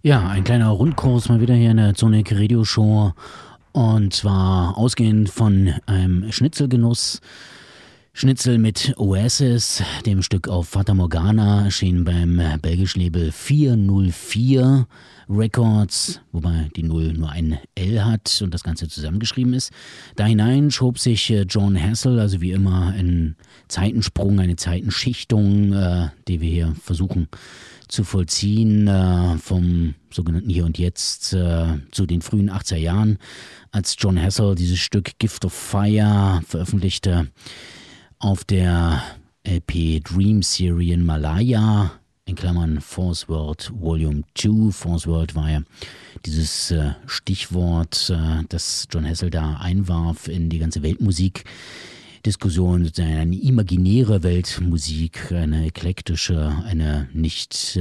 Ja, ein kleiner Rundkurs mal wieder hier in der Sonic Radio Show. Und zwar ausgehend von einem Schnitzelgenuss. Schnitzel mit Oasis, dem Stück auf Fata Morgana, erschien beim belgischen Label 404 Records, wobei die 0 nur ein L hat und das Ganze zusammengeschrieben ist. Da hinein schob sich Jon Hassell, also wie immer ein Zeitensprung, eine Zeitenschichtung, die wir hier versuchen zu vollziehen, vom sogenannten Hier und Jetzt zu den frühen 80er Jahren, als Jon Hassell dieses Stück Gift of Fire veröffentlichte auf der LP Dream Serie in Malaya, in Klammern Force World Volume 2. Force World war ja dieses Stichwort, das Jon Hassell da einwarf in die ganze Weltmusikdiskussion, sozusagen eine imaginäre Weltmusik, eine eklektische, eine nicht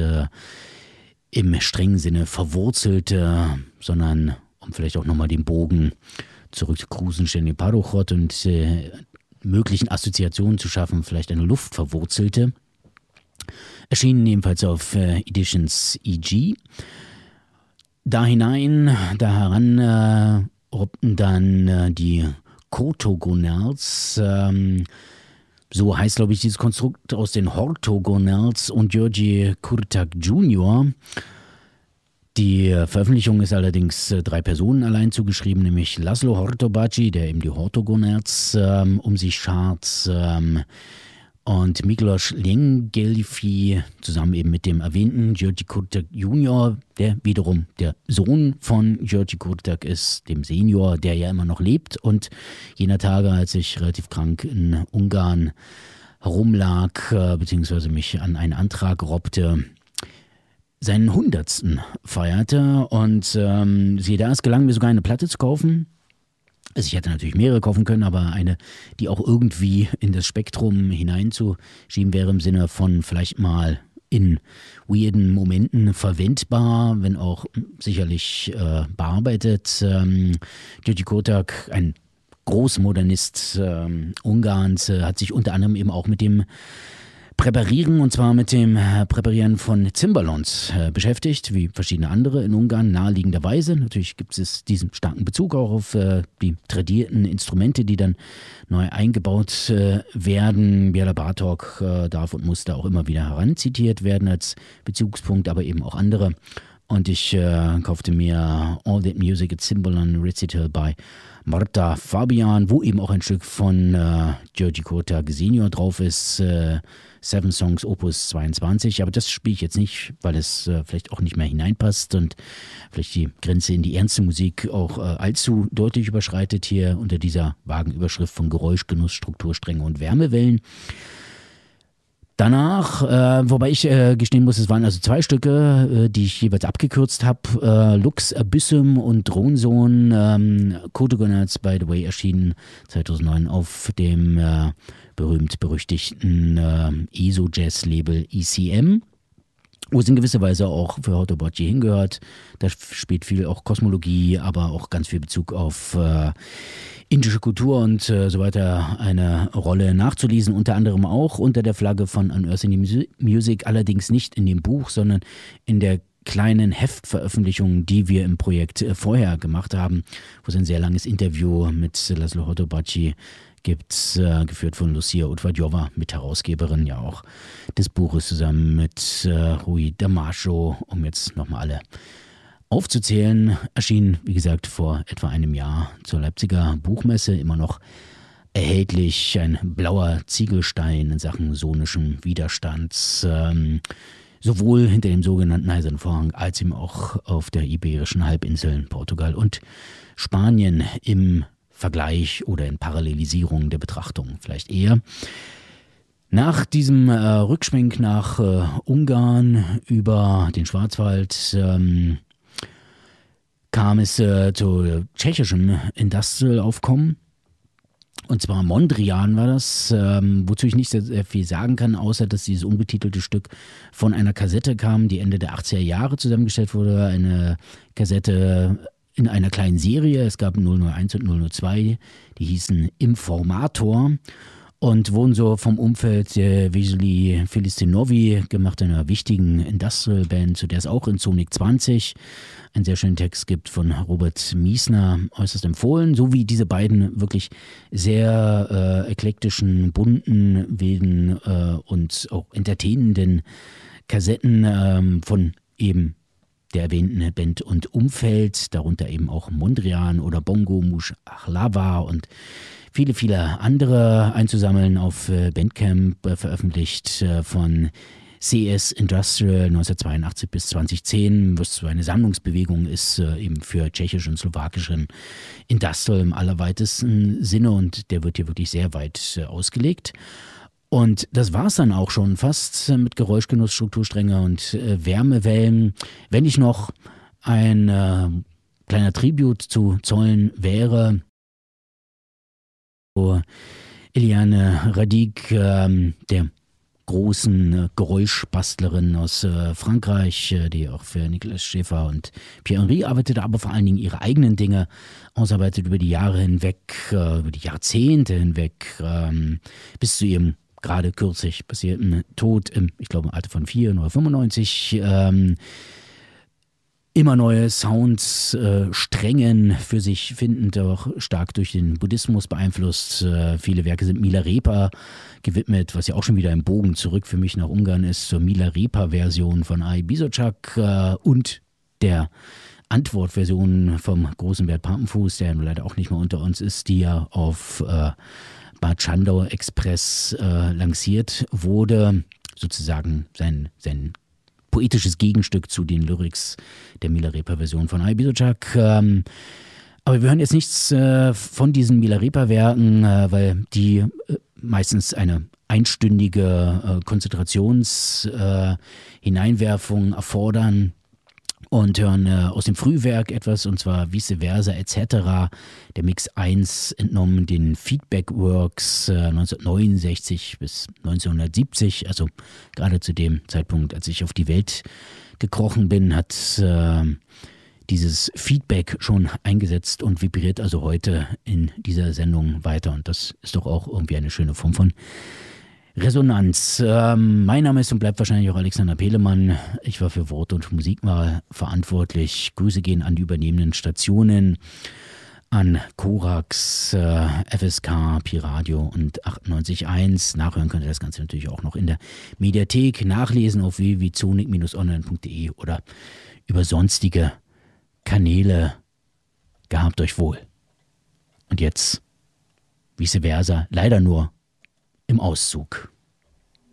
im strengen Sinne verwurzelte, sondern, um vielleicht auch nochmal den Bogen zurück zu Krusen, Steny Parochot und möglichen Assoziationen zu schaffen, vielleicht eine Luft verwurzelte. Erschienen ebenfalls auf Editions EG. Da heran robbten dann die Kotogonals, so heißt glaube ich dieses Konstrukt, aus den Hortogonals und György Kurtak Jr. Die Veröffentlichung ist allerdings 3 Personen allein zugeschrieben, nämlich Laszlo Hortobágy, der eben die Hortogonals um sich schart, und Miklos Lengyelfi zusammen eben mit dem erwähnten György Kurtak Jr., der wiederum der Sohn von György Kurtak ist, dem Senior, der ja immer noch lebt und jener Tage, als ich relativ krank in Ungarn herumlag, beziehungsweise mich an einen Antrag robbte, seinen 100. feierte und siehe da, es gelang mir sogar eine Platte zu kaufen. Also ich hätte natürlich mehrere kaufen können, aber eine, die auch irgendwie in das Spektrum hineinzuschieben wäre, im Sinne von vielleicht mal in weirden Momenten verwendbar, wenn auch sicherlich bearbeitet. György Kurtak, ein Großmodernist Ungarns, hat sich unter anderem eben auch mit dem Präparieren, und zwar mit dem Präparieren von Cimbalons beschäftigt, wie verschiedene andere in Ungarn, naheliegenderweise. Natürlich gibt es diesen starken Bezug auch auf die tradierten Instrumente, die dann neu eingebaut werden. Béla Bartók darf und muss da auch immer wieder heranzitiert werden als Bezugspunkt, aber eben auch andere. Und ich kaufte mir All That Music at Cimbalom Recital bei Marta Fabian, wo eben auch ein Stück von György Kurtak Senior drauf ist, 7 Songs Opus 22, aber das spiele ich jetzt nicht, weil es vielleicht auch nicht mehr hineinpasst und vielleicht die Grenze in die ernste Musik auch allzu deutlich überschreitet hier unter dieser vagen Überschrift von Geräuschgenuss, Strukturstränge und Wärmewellen. Danach, wobei ich gestehen muss, es waren also 2 Stücke, die ich jeweils abgekürzt habe. Lux Abyssum und Drohnensohn, Kotogonals, by the way, erschienen 2009 auf dem berühmt-berüchtigten ESO-Jazz-Label ECM, wo es in gewisser Weise auch für Hortobágy hingehört. Da spielt viel auch Kosmologie, aber auch ganz viel Bezug auf indische Kultur und so weiter eine Rolle nachzulesen, unter anderem auch unter der Flagge von Unearthly Music, allerdings nicht in dem Buch, sondern in der kleinen Heftveröffentlichung, die wir im Projekt vorher gemacht haben, wo es ein sehr langes Interview mit Laszlo Hortobágy gibt, geführt von Lucia Udvarjova, Mitherausgeberin ja auch des Buches, zusammen mit Rui Damasio, um jetzt nochmal alle aufzuzählen. Erschien, wie gesagt, vor etwa einem Jahr zur Leipziger Buchmesse, immer noch erhältlich, ein blauer Ziegelstein in Sachen sonischem Widerstand, sowohl hinter dem sogenannten Eisernen Vorhang als eben auch auf der Iberischen Halbinsel, Portugal und Spanien im Vergleich oder in Parallelisierung der Betrachtung vielleicht eher. Nach diesem Rückschwenk nach Ungarn über den Schwarzwald kam es zu tschechischem Industrial-Aufkommen. Und zwar Mondrian war das, wozu ich nicht sehr, sehr viel sagen kann, außer dass dieses unbetitelte Stück von einer Kassette kam, die Ende der 80er Jahre zusammengestellt wurde. Eine Kassette in einer kleinen Serie. Es gab 001 und 002, die hießen Informator. und wurden so vom Umfeld der Vesely Filistinovi gemacht, einer wichtigen Industrial-Band, zu der es auch in Sonic 20 einen sehr schönen Text gibt von Robert Miesner, äußerst empfohlen, sowie diese beiden wirklich sehr eklektischen, bunten, wilden und auch entertainenden Kassetten von eben der erwähnten Band und Umfeld, darunter eben auch Mondrian oder Bongo Mush Achlava und viele, viele andere einzusammeln auf Bandcamp, veröffentlicht von CS Industrial 1982 bis 2010, was so eine Sammlungsbewegung ist, eben für tschechisch und slowakischen Industrial im allerweitesten Sinne, und der wird hier wirklich sehr weit ausgelegt. Und das war es dann auch schon fast mit Geräuschgenuss, Strukturstränge und Wärmewellen. Wenn ich noch ein kleiner Tribut zu zollen wäre, Eliane Radic, der großen Geräuschbastlerin aus Frankreich, die auch für Nicolas Schäfer und Pierre-Henry arbeitete, aber vor allen Dingen ihre eigenen Dinge ausarbeitet über die Jahre hinweg, über die Jahrzehnte hinweg, bis zu ihrem gerade kürzlich passierten Tod im, ich glaube, im Alter von 94, immer neue Sounds, Strängen für sich findend, auch stark durch den Buddhismus beeinflusst. Viele Werke sind Milarepa gewidmet, was ja auch schon wieder ein Bogen zurück für mich nach Ungarn ist, zur Milarepa-Version von Ai Bisocak und der Antwortversion vom großen Bert Papenfuß, der leider auch nicht mehr unter uns ist, die ja auf Bad Schandau Express lanciert wurde, sozusagen sein poetisches Gegenstück zu den Lyrics der Milarepa-Version von Ai Bisocak. Aber wir hören jetzt nichts von diesen Milarepa-Werken, weil die meistens eine einstündige Konzentrationshineinwerfung erfordern, und hören aus dem Frühwerk etwas, und zwar Vice Versa etc., der Mix 1, entnommen den Feedback Works 1969 bis 1970, also gerade zu dem Zeitpunkt, als ich auf die Welt gekrochen bin, hat dieses Feedback schon eingesetzt und vibriert also heute in dieser Sendung weiter, und das ist doch auch irgendwie eine schöne Form von Resonanz. Mein Name ist und bleibt wahrscheinlich auch Alexander Pelemann. Ich war für Wort- und Musikwahl verantwortlich. Grüße gehen an die übernehmenden Stationen, an Korax, FSK, Pi-Radio und 98.1. Nachhören könnt ihr das Ganze natürlich auch noch in der Mediathek, nachlesen auf www.zonik-online.de oder über sonstige Kanäle. Gehabt euch wohl. Und jetzt Vice Versa, leider nur im Auszug.